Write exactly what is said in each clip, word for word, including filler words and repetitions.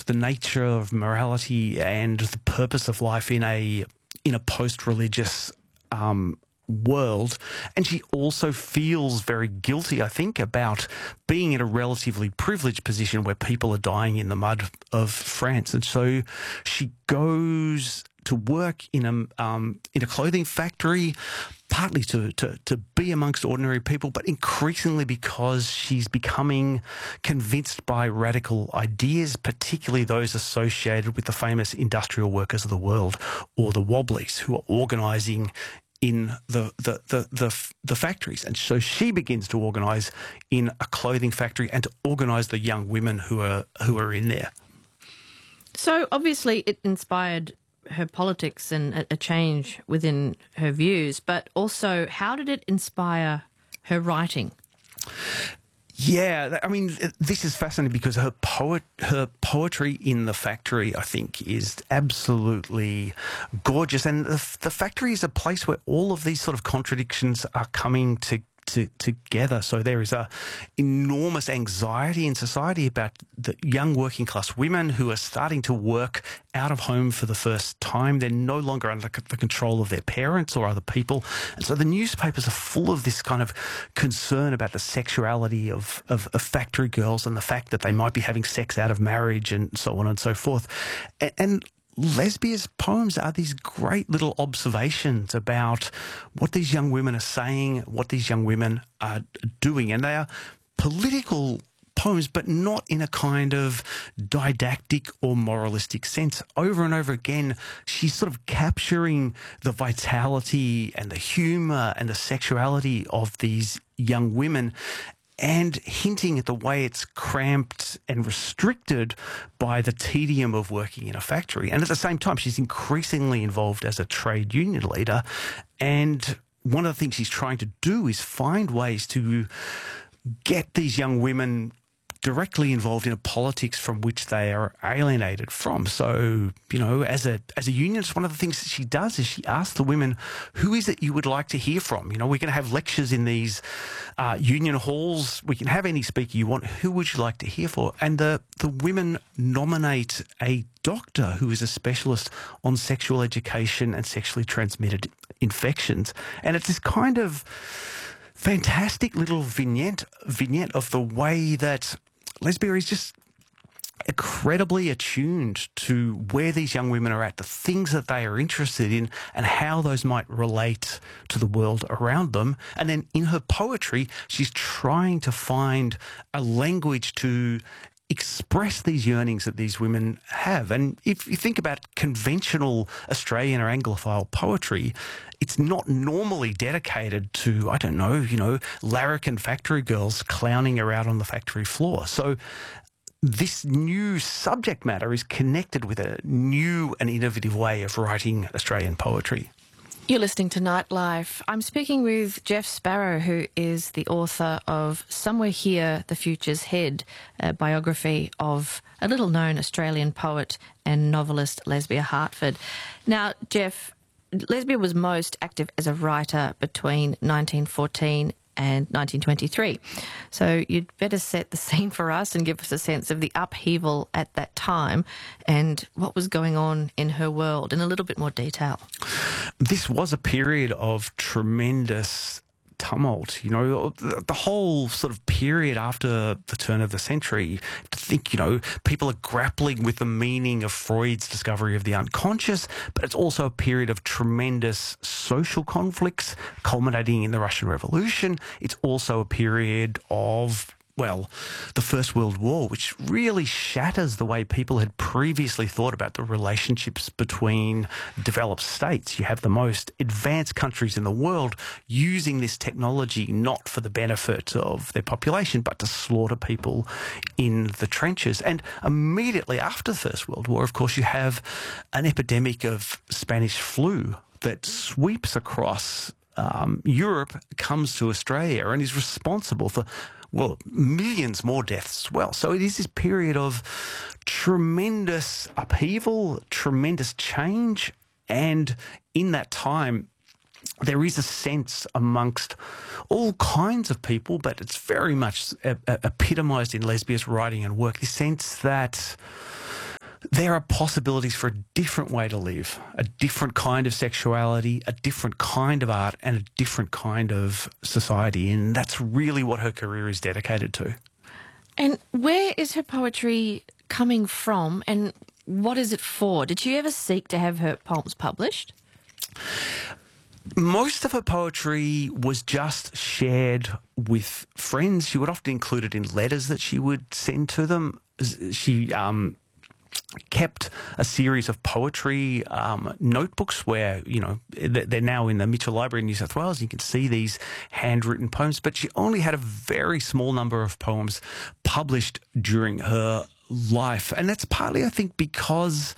the nature of morality and the purpose of life in a in a post-religious um, world. And she also feels very guilty, I think, about being in a relatively privileged position where people are dying in the mud of France. And so she goes to work in a um, in a clothing factory, partly to, to, to be amongst ordinary people, but increasingly because she's becoming convinced by radical ideas, particularly those associated with the famous industrial workers of the world, or the Wobblies, who are organising in the, the, the, the, the factories. And so she begins to organise in a clothing factory and to organise the young women who are who are in there. So obviously it inspired her politics and a, a change within her views, but also how did it inspire her writing? Yeah, I mean, this is fascinating because her poet, her poetry in the factory, I think, is absolutely gorgeous. And the, the factory is a place where all of these sort of contradictions are coming to To, together. So there is a enormous anxiety in society about the young working class women who are starting to work out of home for the first time. They're no longer under the control of their parents or other people. And so the newspapers are full of this kind of concern about the sexuality of, of, of factory girls and the fact that they might be having sex out of marriage and so on and so forth. And, and Lesbia's poems are these great little observations about what these young women are saying, what these young women are doing. And they are political poems, but not in a kind of didactic or moralistic sense. Over and over again, she's sort of capturing the vitality and the humour and the sexuality of these young women, and hinting at the way it's cramped and restricted by the tedium of working in a factory. And at the same time, she's increasingly involved as a trade union leader. And one of the things she's trying to do is find ways to get these young women directly involved in a politics from which they are alienated from. So, you know, as a as a unionist, one of the things that she does is she asks the women, who is it you would like to hear from? You know, we're going to have lectures in these uh, union halls. We can have any speaker you want. Who would you like to hear for? And the, the women nominate a doctor who is a specialist on sexual education and sexually transmitted infections. And it's this kind of fantastic little vignette vignette of the way that Lesbia is just incredibly attuned to where these young women are at, the things that they are interested in, and how those might relate to the world around them. And then in her poetry, she's trying to find a language to express these yearnings that these women have. And if you think about conventional Australian or Anglophile poetry, it's not normally dedicated to, I don't know, you know, larrikin factory girls clowning around on the factory floor. So this new subject matter is connected with a new and innovative way of writing Australian poetry. You're listening to Nightlife. I'm speaking with Jeff Sparrow, who is the author of Somewhere Here, The Future's Head, a biography of a little-known Australian poet and novelist Lesbia Hartford. Now, Jeff, Lesbia was most active as a writer between nineteen fourteen and nineteen twenty-three. So you'd better set the scene for us and give us a sense of the upheaval at that time and what was going on in her world in a little bit more detail. This was a period of tremendous tumult, you know, the, the whole sort of period after the turn of the century. To think, you know, people are grappling with the meaning of Freud's discovery of the unconscious, but it's also a period of tremendous social conflicts culminating in the Russian Revolution. It's also a period of, well, the First World War, which really shatters the way people had previously thought about the relationships between developed states. You have the most advanced countries in the world using this technology not for the benefit of their population, but to slaughter people in the trenches. And immediately after the First World War, of course, you have an epidemic of Spanish flu that sweeps across um, Europe, comes to Australia, and is responsible for, well, millions more deaths as well. So it is this period of tremendous upheaval, tremendous change, and in that time, there is a sense amongst all kinds of people, but it's very much epitomised in Lesbia's writing and work, this sense that there are possibilities for a different way to live, a different kind of sexuality, a different kind of art, and a different kind of society. And that's really what her career is dedicated to. And where is her poetry coming from, and what is it for? Did she ever seek to have her poems published? Most of her poetry was just shared with friends. She would often include it in letters that she would send to them. She um, kept a series of poetry um, notebooks where, you know, they're now in the Mitchell Library in New South Wales. You can see these handwritten poems, but she only had a very small number of poems published during her life. And that's partly, I think, because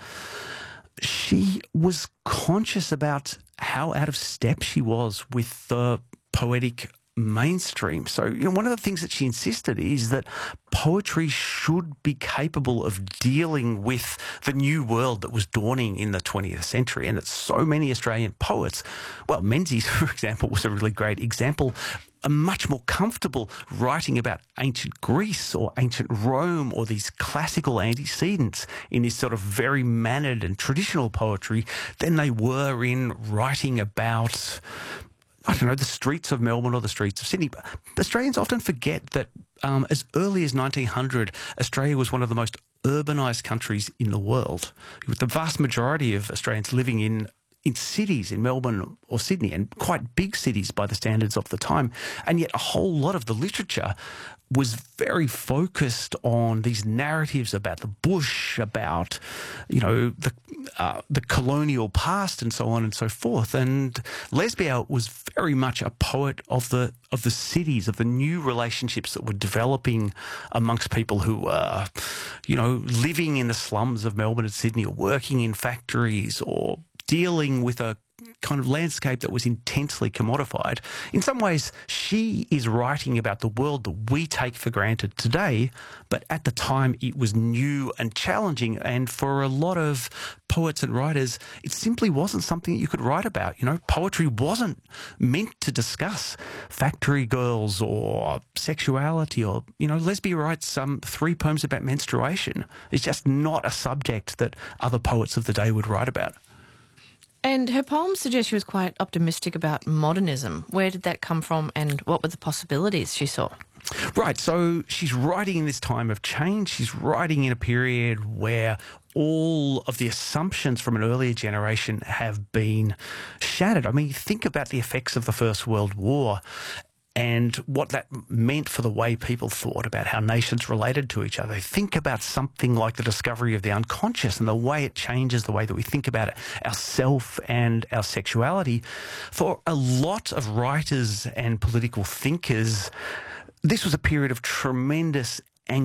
she was conscious about how out of step she was with the poetic mainstream. So, you know, one of the things that she insisted is that poetry should be capable of dealing with the new world that was dawning in the twentieth century, and that so many Australian poets, well, Menzies, for example, was a really great example, are much more comfortable writing about ancient Greece or ancient Rome or these classical antecedents in this sort of very mannered and traditional poetry than they were in writing about, I don't know, the streets of Melbourne or the streets of Sydney. But Australians often forget that um, as early as nineteen hundred, Australia was one of the most urbanised countries in the world, with the vast majority of Australians living in in cities in Melbourne or Sydney, and quite big cities by the standards of the time. And yet a whole lot of the literature was very focused on these narratives about the bush, about, you know, the uh, the colonial past and so on and so forth. And Lesbia was very much a poet of the of the cities, of the new relationships that were developing amongst people who were, you know, living in the slums of Melbourne and Sydney, or working in factories, or dealing with a kind of landscape that was intensely commodified. In some ways, she is writing about the world that we take for granted today, but at the time it was new and challenging, and for a lot of poets and writers, it simply wasn't something that you could write about. You know, poetry wasn't meant to discuss factory girls or sexuality, or, you know, Lesbia writes some um, three poems about menstruation. It's just not a subject that other poets of the day would write about. And her poems suggest she was quite optimistic about modernism. Where did that come from, and what were the possibilities she saw? Right, so she's writing in this time of change. She's writing in a period where all of the assumptions from an earlier generation have been shattered. I mean, think about the effects of the First World War and what that meant for the way people thought about how nations related to each other. Think about something like the discovery of the unconscious and the way it changes the way that we think about it, ourself and our sexuality. For a lot of writers and political thinkers, this was a period of tremendous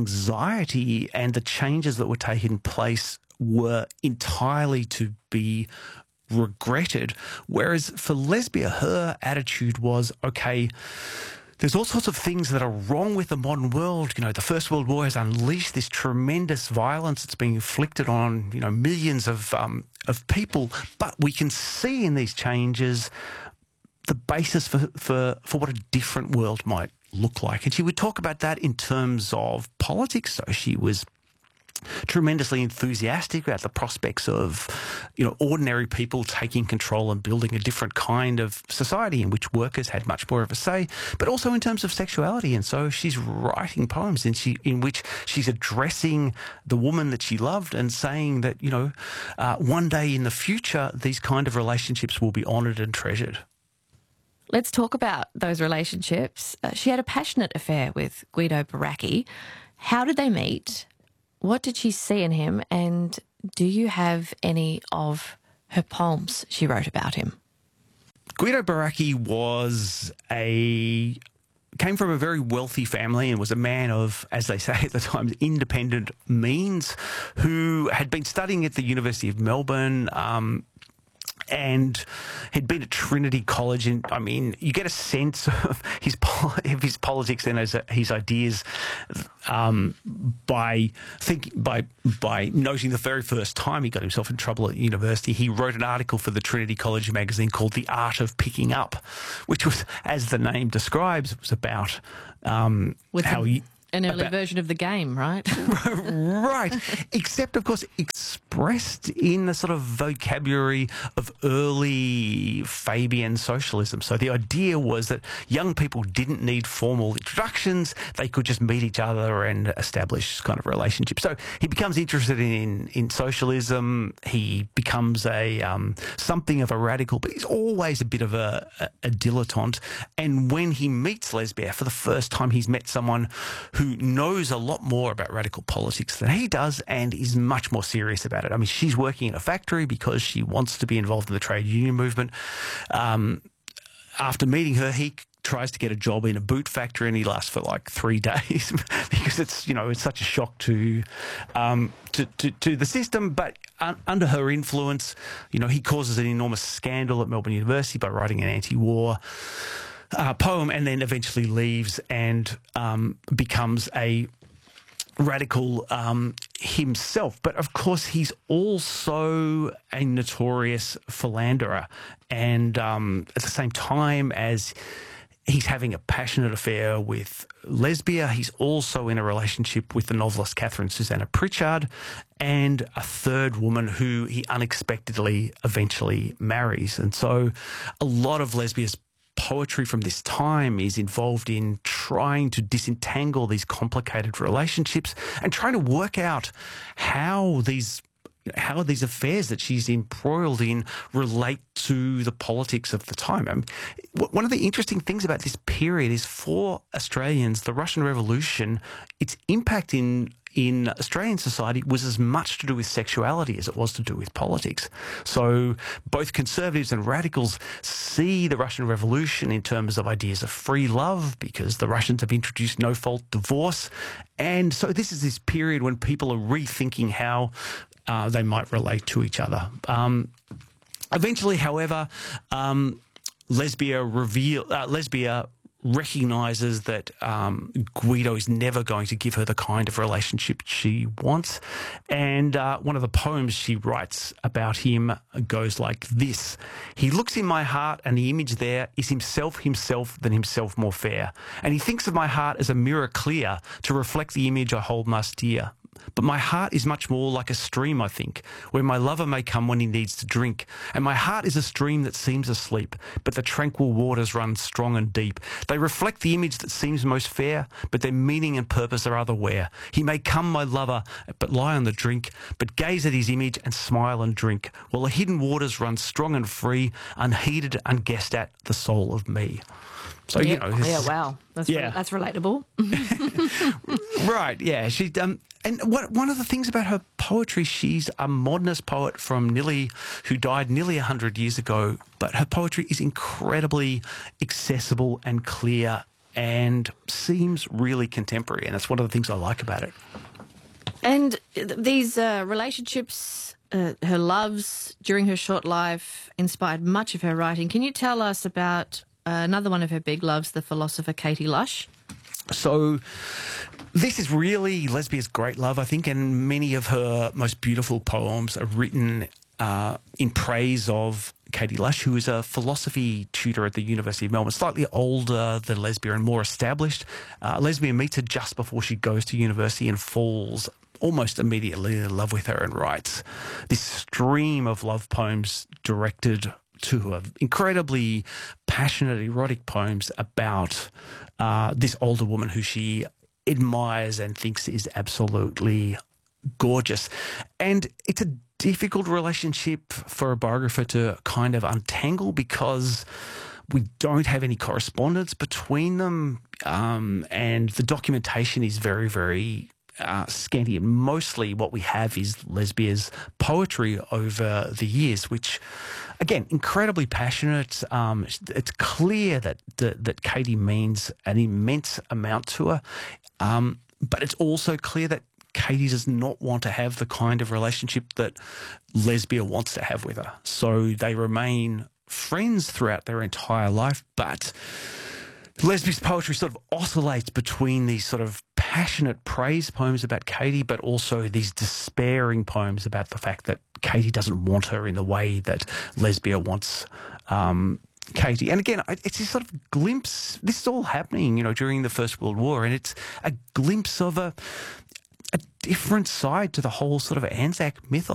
anxiety, and the changes that were taking place were entirely to be regretted. Whereas for Lesbia, her attitude was, okay, there's all sorts of things that are wrong with the modern world. You know, the First World War has unleashed this tremendous violence that's being inflicted on, you know, millions of um, of people. But we can see in these changes the basis for, for, for what a different world might look like. And she would talk about that in terms of politics. So she was tremendously enthusiastic about the prospects of, you know, ordinary people taking control and building a different kind of society in which workers had much more of a say, but also in terms of sexuality. And so she's writing poems in, she, in which she's addressing the woman that she loved and saying that, you know, uh, one day in the future, these kind of relationships will be honoured and treasured. Let's talk about those relationships. Uh, she had a passionate affair with Guido Baracchi. How did they meet? What did she see in him, and do you have any of her poems she wrote about him? Guido Baracchi was a came from a very wealthy family and was a man of, as they say at the time, independent means, who had been studying at the University of Melbourne, um, and had been at Trinity College. And I mean, you get a sense of his of his politics and his, his ideas um, by think by by noting the very first time he got himself in trouble at university, he wrote an article for the Trinity College magazine called "The Art of Picking Up," which was, as the name describes, it was about um, with how the, he. An early about, version of the game, right? right. Except, of course, expressed in the sort of vocabulary of early Fabian socialism. So the idea was that young people didn't need formal introductions. They could just meet each other and establish kind of relationships. So he becomes interested in, in socialism. He becomes a um, something of a radical, but he's always a bit of a, a, a dilettante. And when he meets Lesbia for the first time, he's met someone who who knows a lot more about radical politics than he does and is much more serious about it. I mean, she's working in a factory because she wants to be involved in the trade union movement. Um, after meeting her, he tries to get a job in a boot factory and he lasts for like three days because it's, you know, it's such a shock to, um, to, to, to the system. But un- under her influence, you know, he causes an enormous scandal at Melbourne University by writing an anti-war Uh, poem, and then eventually leaves and um, becomes a radical um, himself. But of course, he's also a notorious philanderer. And um, at the same time as he's having a passionate affair with Lesbia, he's also in a relationship with the novelist Catherine Susanna Pritchard and a third woman who he unexpectedly eventually marries. And so a lot of Lesbia's poetry from this time is involved in trying to disentangle these complicated relationships and trying to work out how these how these affairs that she's embroiled in relate to the politics of the time. I mean, one of the interesting things about this period is for Australians, the Russian Revolution, its impact in in Australian society was as much to do with sexuality as it was to do with politics. So both conservatives and radicals see the Russian Revolution in terms of ideas of free love because the Russians have introduced no-fault divorce. And so this is this period when people are rethinking how uh, they might relate to each other. Um, eventually, however, um, Lesbia reveal uh, Lesbia recognises that um, Guido is never going to give her the kind of relationship she wants. And uh, one of the poems she writes about him goes like this. He looks in my heart and the image there is himself, himself, than himself more fair. And he thinks of my heart as a mirror clear to reflect the image I hold most dear. But my heart is much more like a stream, I think, where my lover may come when he needs to drink. And my heart is a stream that seems asleep, but the tranquil waters run strong and deep. They reflect the image that seems most fair, but their meaning and purpose are otherwhere. He may come, my lover, but lie on the drink, but gaze at his image and smile and drink, while the hidden waters run strong and free, unheeded, unguessed at, the soul of me. So, yeah, you know, this, yeah, wow, that's yeah. re- that's relatable. Right, yeah. She um, and what one of the things about her poetry, she's a modernist poet from Nili who died nearly a hundred years ago, but her poetry is incredibly accessible and clear and seems really contemporary, and that's one of the things I like about it. And these uh, relationships, uh, her loves during her short life, inspired much of her writing. Can you tell us about Uh, another one of her big loves, the philosopher Katie Lush? So this is really Lesbia's great love, I think, and many of her most beautiful poems are written uh, in praise of Katie Lush, who is a philosophy tutor at the University of Melbourne, slightly older than Lesbia and more established. Uh, Lesbia meets her just before she goes to university and falls almost immediately in love with her and writes this stream of love poems directed to her, incredibly passionate, erotic poems about uh, this older woman who she admires and thinks is absolutely gorgeous. And it's a difficult relationship for a biographer to kind of untangle because we don't have any correspondence between them, um, and the documentation is very, very Uh, scanty, and mostly what we have is Lesbia's poetry over the years, which, again, incredibly passionate. Um, it's clear that, that that Katie means an immense amount to her, um, but it's also clear that Katie does not want to have the kind of relationship that Lesbia wants to have with her. So they remain friends throughout their entire life, but Lesbia's poetry sort of oscillates between these sort of passionate praise poems about Katie, but also these despairing poems about the fact that Katie doesn't want her in the way that Lesbia wants um, Katie. And again, it's this sort of glimpse. This is all happening, you know, during the First World War, and it's a glimpse of a a different side to the whole sort of Anzac myth.